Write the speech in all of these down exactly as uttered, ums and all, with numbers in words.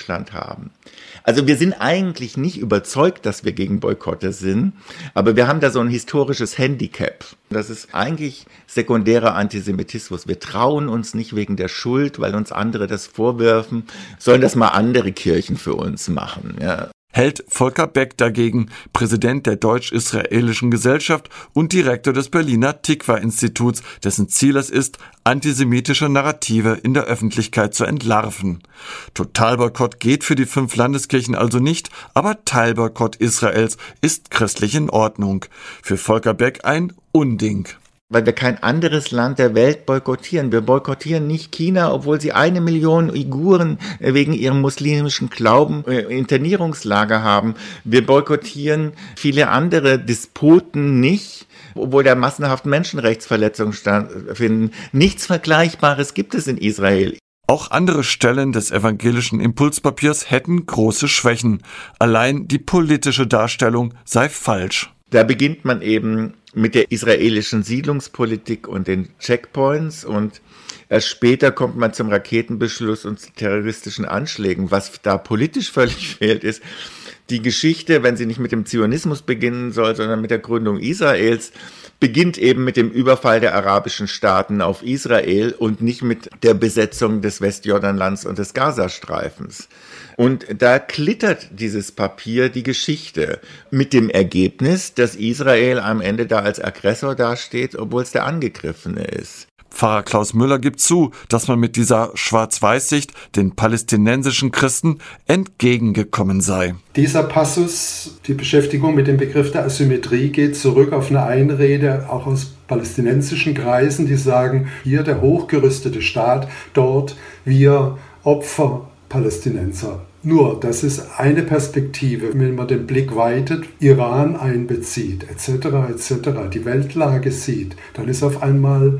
Deutschland haben. Also wir sind eigentlich nicht überzeugt, dass wir gegen Boykotte sind, aber wir haben da so ein historisches Handicap. Das ist eigentlich sekundärer Antisemitismus. Wir trauen uns nicht wegen der Schuld, weil uns andere das vorwerfen, sollen das mal andere Kirchen für uns machen, ja. Hält Volker Beck dagegen, Präsident der Deutsch-Israelischen Gesellschaft und Direktor des Berliner Tikva-Instituts, dessen Ziel es ist, antisemitische Narrative in der Öffentlichkeit zu entlarven. Totalboykott geht für die fünf Landeskirchen also nicht, aber Teilboykott Israels ist christlich in Ordnung. Für Volker Beck ein Unding. Weil wir kein anderes Land der Welt boykottieren. Wir boykottieren nicht China, obwohl sie eine Million Uiguren wegen ihrem muslimischen Glauben Internierungslager haben. Wir boykottieren viele andere Despoten nicht, obwohl da massenhaft Menschenrechtsverletzungen stattfinden. Nichts Vergleichbares gibt es in Israel. Auch andere Stellen des evangelischen Impulspapiers hätten große Schwächen. Allein die politische Darstellung sei falsch. Da beginnt man eben mit der israelischen Siedlungspolitik und den Checkpoints und erst später kommt man zum Raketenbeschluss und zu terroristischen Anschlägen. Was da politisch völlig fehlt, ist die Geschichte, wenn sie nicht mit dem Zionismus beginnen soll, sondern mit der Gründung Israels, beginnt eben mit dem Überfall der arabischen Staaten auf Israel und nicht mit der Besetzung des Westjordanlands und des Gazastreifens. Und da klittert dieses Papier die Geschichte mit dem Ergebnis, dass Israel am Ende da als Aggressor dasteht, obwohl es der Angegriffene ist. Pfarrer Klaus Müller gibt zu, dass man mit dieser Schwarz-Weiß-Sicht den palästinensischen Christen entgegengekommen sei. Dieser Passus, die Beschäftigung mit dem Begriff der Asymmetrie, geht zurück auf eine Einrede auch aus palästinensischen Kreisen, die sagen, hier der hochgerüstete Staat, dort wir Opfer Palästinenser. Nur, das ist eine Perspektive, wenn man den Blick weitet, Iran einbezieht, et cetera et cetera, die Weltlage sieht, dann ist auf einmal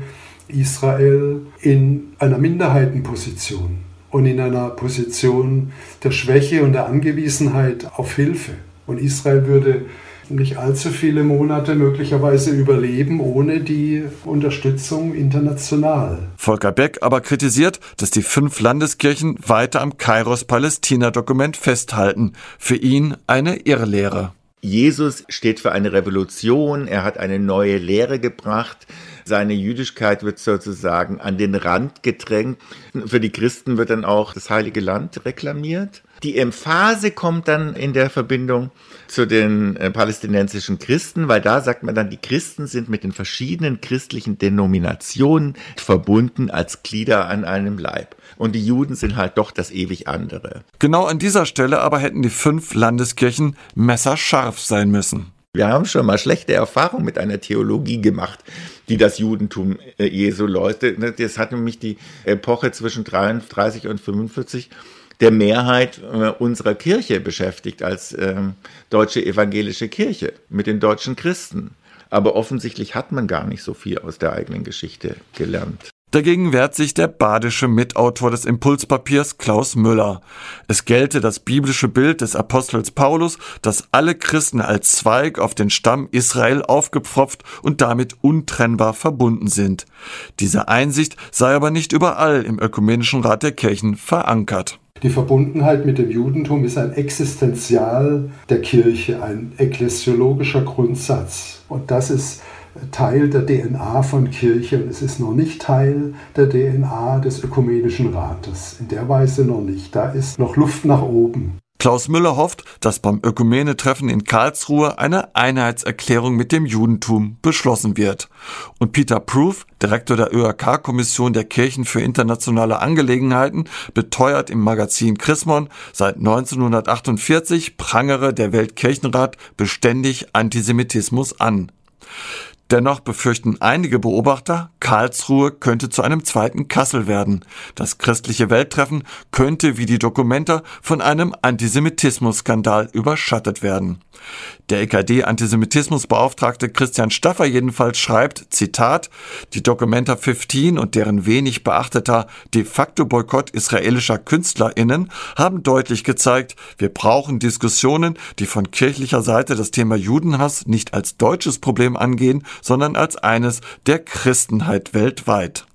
Israel in einer Minderheitenposition und in einer Position der Schwäche und der Angewiesenheit auf Hilfe. Und Israel würde nicht allzu viele Monate möglicherweise überleben ohne die Unterstützung international. Volker Beck aber kritisiert, dass die fünf Landeskirchen weiter am Kairos-Palästina-Dokument festhalten. Für ihn eine Irrlehre. Jesus steht für eine Revolution, er hat eine neue Lehre gebracht. Seine Jüdischkeit wird sozusagen an den Rand gedrängt. Für die Christen wird dann auch das Heilige Land reklamiert. Die Emphase kommt dann in der Verbindung zu den äh, palästinensischen Christen, weil da sagt man dann, die Christen sind mit den verschiedenen christlichen Denominationen verbunden als Glieder an einem Leib. Und die Juden sind halt doch das ewig andere. Genau an dieser Stelle aber hätten die fünf Landeskirchen messerscharf sein müssen. Wir haben schon mal schlechte Erfahrungen mit einer Theologie gemacht, die das Judentum äh, Jesu läutet. Das hat nämlich die Epoche zwischen dreiunddreißig und fünfundvierzig der Mehrheit äh, unserer Kirche beschäftigt als äh, deutsche evangelische Kirche mit den deutschen Christen. Aber offensichtlich hat man gar nicht so viel aus der eigenen Geschichte gelernt. Dagegen wehrt sich der badische Mitautor des Impulspapiers Klaus Müller. Es gelte das biblische Bild des Apostels Paulus, dass alle Christen als Zweig auf den Stamm Israel aufgepfropft und damit untrennbar verbunden sind. Diese Einsicht sei aber nicht überall im Ökumenischen Rat der Kirchen verankert. Die Verbundenheit mit dem Judentum ist ein Existenzial der Kirche, ein ekklesiologischer Grundsatz. Und das ist Teil der D N A von Kirche und es ist noch nicht Teil der D N A des Ökumenischen Rates. In der Weise noch nicht. Da ist noch Luft nach oben. Klaus Müller hofft, dass beim Ökumene-Treffen in Karlsruhe eine Einheitserklärung mit dem Judentum beschlossen wird. Und Peter Proof, Direktor der Ö A K-Kommission der Kirchen für internationale Angelegenheiten, beteuert im Magazin Chrismon, seit neunzehnhundertachtundvierzig prangere der Weltkirchenrat beständig Antisemitismus an. Dennoch befürchten einige Beobachter, Karlsruhe könnte zu einem zweiten Kassel werden. Das christliche Welttreffen könnte wie die Documenta von einem Antisemitismus-Skandal überschattet werden. Der E K D-Antisemitismusbeauftragte Christian Staffer jedenfalls schreibt, Zitat, die Documenta fünfzehn und deren wenig beachteter de facto Boykott israelischer KünstlerInnen haben deutlich gezeigt, wir brauchen Diskussionen, die von kirchlicher Seite das Thema Judenhass nicht als deutsches Problem angehen, sondern als eines der Christenheit weltweit.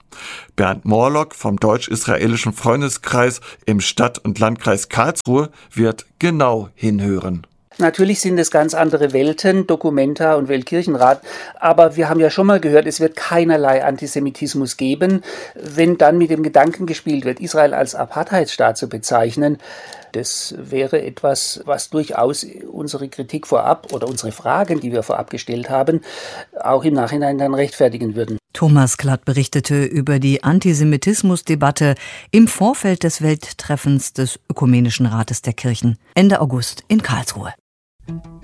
Bernd Morlock vom deutsch-israelischen Freundeskreis im Stadt- und Landkreis Karlsruhe wird genau hinhören. Natürlich sind es ganz andere Welten, Documenta und Weltkirchenrat, aber wir haben ja schon mal gehört, es wird keinerlei Antisemitismus geben. Wenn dann mit dem Gedanken gespielt wird, Israel als Apartheidsstaat zu bezeichnen, das wäre etwas, was durchaus unsere Kritik vorab oder unsere Fragen, die wir vorab gestellt haben, auch im Nachhinein dann rechtfertigen würden. Thomas Klatt berichtete über die Antisemitismusdebatte im Vorfeld des Welttreffens des Ökumenischen Rates der Kirchen Ende August in Karlsruhe.